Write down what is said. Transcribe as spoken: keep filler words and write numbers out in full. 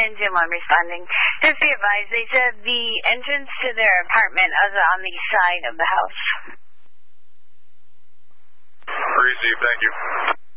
and Jim, I'm responding. Just be advised, they said the entrance to their apartment is on the side of the house. Receive, thank you.